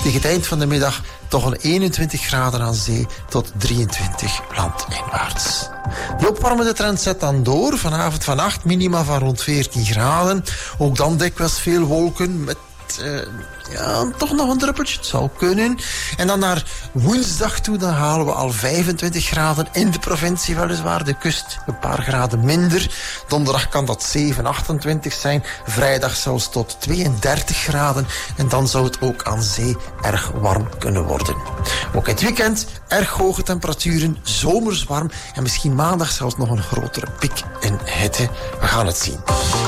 Tegen het eind van de middag toch een 21 graden aan zee tot 23 landinwaarts. Die opwarmende trend zet dan door. Vanavond vannacht minima van rond 14 graden. Ook dan dikwijls veel wolken met toch nog een druppeltje. Het zou kunnen. En dan naar woensdag toe, dan halen we al 25 graden in de provincie weliswaar. De kust een paar graden minder. Donderdag kan dat 7, 28 zijn. Vrijdag zelfs tot 32 graden. En dan zou het ook aan zee erg warm kunnen worden. Ook in het weekend erg hoge temperaturen, zomers warm. En misschien maandag zelfs nog een grotere piek in hitte. We gaan het zien.